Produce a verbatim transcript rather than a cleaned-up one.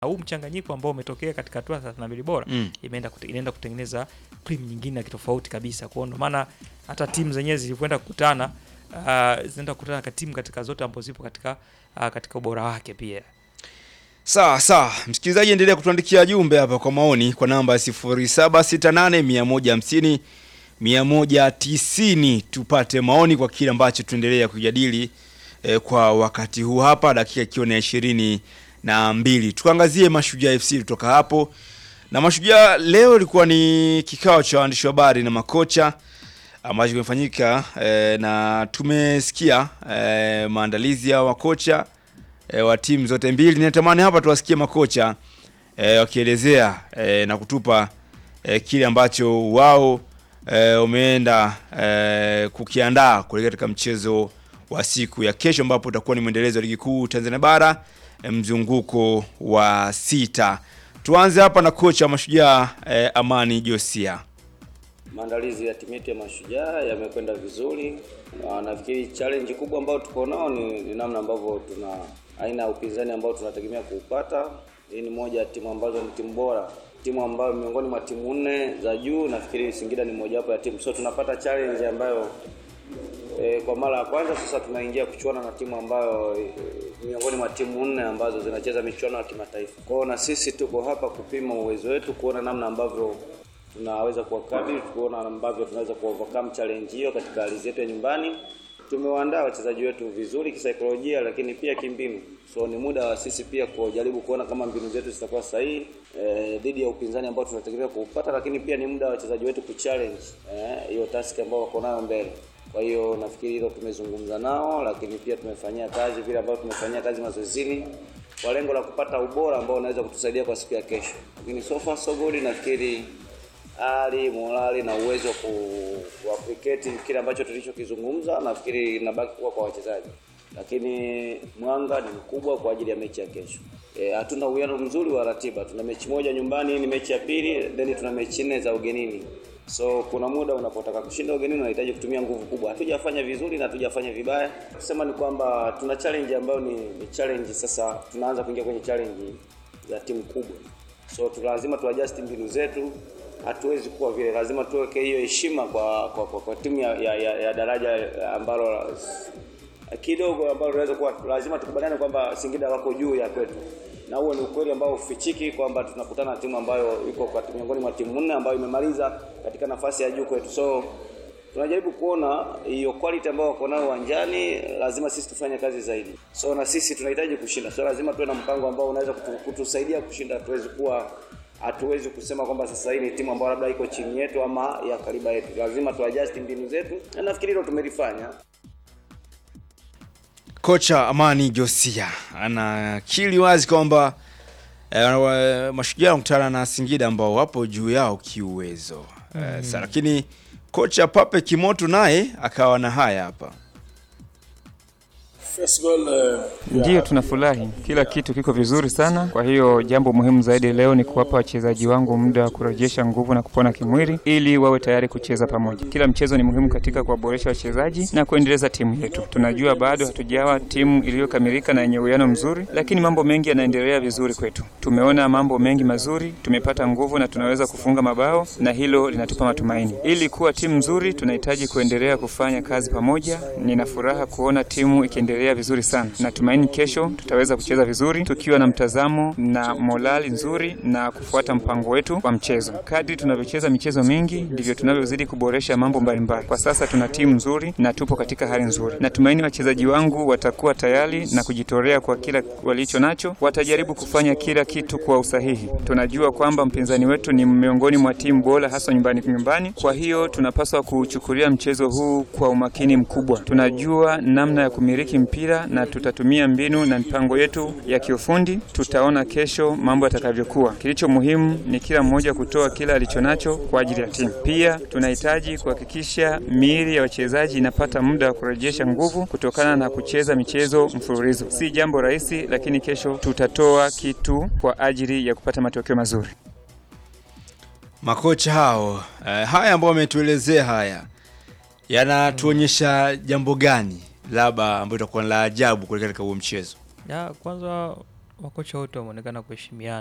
huu mchanganyiko ambao umetokea katika hatua thelathini na mbili bora mm. imeenda kute, inaenda kutengeneza cream nyingine ya kitofauti kabisa. Kwa hiyo maana hata timu zenyewe zilipoenda kukutana uh, zinaenda kukutana katika timu katika zote ambazo zipo katika uh, katika ubora wake pia. Sawa sawa, msikilizaji endelea kutuandikia jumbe hapa kwa maoni kwa namba sifuri saba sita nane mia moja hamsini mia moja tisini tupate maoni kwa kile ambacho tuendelea kujadili eh, kwa wakati huu hapa, dakika ikiwa ni ishirini na mbili. Tukaangazie Mashujaa F C kutoka hapo. Na Mashujaa leo ilikuwa ni kikao cha waandishi wa habari na makocha ambacho kimefanyika eh, na tumesikia eh, maandalizi ya makocha E, wa timu zote mbili. Ninatamani hapa tuwasikie makocha e, wakielezea e, na kutupa e, kile ambacho wao e, umeenda e, kukiandaa kuelekea katika mchezo wa siku ya kesho ambapo utakuwa ni mwendelezo wa ligi kuu Tanzania bara e, mzunguko wa sita. Tuanze hapa na kocha wa Mashujaa e, Amani Josia. Maandalizi ya timu ya Mashujaa yamekwenda vizuri. Na nafikiri challenge kubwa ambayo tuko nao ni, ni namna ambavyo tuna aina ya upinzani ambao tunategemea kuupata. Hii ni moja ya timu ambazo ni timu bora, timu ambayo miongoni mwa timu nne za juu, nafikiri Singida ni moja wapo ya timu. So tunapata challenge ambayo e, kwa mara ya kwanza sasa tunaingia kuchuana na timu ambayo e, miongoni mwa timu nne ambazo zinacheza michuano ya kimataifa. Kwa hiyo na sisi tuko hapa kupima uwezo wetu, kuona namna ambavyo tunaweza kuwakabili, kuona ambavyo tunaweza kuovercome challenge hiyo katika hali zetu ya nyumbani. Tumewaandaa wachezaji wetu vizuri kisaikolojia, lakini pia kimbinu. So ni muda wa sisi pia kujaribu kuona kama mbinu zetu zitakuwa sahihi eh, dhidi ya upinzani ambao tunategemea kuupata, lakini pia ni muda wa wachezaji wetu kuchallenge hiyo eh, task ambayo wako nayo mbele. Kwa hiyo nafikiri hilo tumezungumza nao, lakini pia tumefanyia kazi vile ambavyo tumefanyia kazi mazoezini kwa lengo la kupata ubora ambao unaweza kutusaidia kwa siku ya kesho. Lakini so far so good, nafikiri ali morali na uwezo wa kuaplicate kile ambacho tulichokizungumza nafikiri inabaki kuwa kwa wachezaji. Lakini mwanga ni mkubwa kwa ajili ya mechi ya kesho. E, hatuna uwiano mzuri wa ratiba. Tuna mechi moja nyumbani, ni mechi ya pili, then tuna mechi nne za ugenini. So kuna muda unapotaka kushinda ugenini unahitaji kutumia nguvu kubwa. Hatujafanya vizuri na hatujafanya vibaya. Kusema ni kwamba tuna challenge ambayo ni, ni challenge sasa, tunaanza kuingia kwenye challenge ya timu kubwa. So lazima tuadjust mbinu zetu. Hatuwezi kuwa vile, lazima tuweke hiyo heshima kwa kwa, kwa, kwa timu ya, ya, ya, ya daraja ambalo kidogo ambalo tunaweza kuwa, lazima tukubaliane kwamba Singida wako juu ya kwetu. Na huo ni ukweli ambao ufichiki kwamba tunakutana na timu ambayo iko kwa miongoni mwa timu nne ambayo imemaliza katika nafasi ya juu kwetu. So tunajaribu kuona hiyo quality ambayo wako nayo uwanjani, lazima sisi tufanye kazi zaidi. So na sisi tunahitaji kushinda. So lazima tuwe na mpango ambao unaweza kutu, kutusaidia kushinda. Tuwezi kuwa hatuwezi kusema kwamba sasa hii ni timu ambayo labda iko chini yetu ama ya kariba yetu. Lazima tuadjust mbinu zetu. Na nafikiri hilo tumelifanya. Kocha Amani Josia anakiri wazi kwamba eh, Mashujaa wanakutana na Singida ambao wapo juu yao kiuwezo. Mm. Eh, sa, lakini kocha Pape Kimoto naye akawa na haya hapa. Ndiyo, tunafurahi, kila kitu kiko vizuri sana. Kwa hiyo jambo muhimu zaidi leo ni kuwapa wachezaji wangu muda wa kurejesha nguvu na kupona kimwili ili wawe tayari kucheza pamoja. Kila mchezo ni muhimu katika kuwaboresha wachezaji na kuendeleza timu yetu. Tunajua bado hatujawa timu iliyokamilika na yenye uwiano mzuri, lakini mambo mengi yanaendelea vizuri kwetu. Tumeona mambo mengi mazuri, tumepata nguvu na tunaweza kufunga mabao, na hilo linatupa matumaini. Ili kuwa timu nzuri tunahitaji kuendelea kufanya kazi pamoja. Nina furaha kuona timu ikiendelea vizuri sana. Natumaini kesho tutaweza kucheza vizuri tukiwa na mtazamo na morali nzuri na kufuata mpango wetu wa mchezo. Kadri tunavyocheza michezo mingi ndivyo tunavyozidi kuboresha mambo mbalimbali. Kwa sasa tuna timu nzuri na tupo katika hali nzuri. Natumaini wachezaji wangu watakuwa tayari na kujitolea kwa kila walicho nacho. Watajaribu kufanya kila kitu kwa usahihi. Tunajua kwamba mpinzani wetu ni miongoni mwa timu bora hasa nyumbani nyumbani. Kwa hiyo tunapaswa kuchukulia mchezo huu kwa umakini mkubwa. Tunajua namna ya kumiliki mpira na tutatumia mbinu na mipango yetu ya kiufundi. Tutaona kesho mambo yatakavyokuwa. Kilicho muhimu ni kila mmoja kutoa kila alichonacho kwa ajili ya timu. Pia tunahitaji kuhakikisha miili ya wachezaji inapata muda wa kurejesha nguvu kutokana na kucheza michezo mfululizo. Si jambo rahisi, lakini kesho tutatoa kitu kwa ajili ya kupata matokeo mazuri. Makocha hao uh, haya ambao wametuelezea haya yanatuonyesha jambo gani labda ambayo itakuwa la ajabu katika huo mchezo? Ya kwanza makocha wote wameonekana kuheshimiana.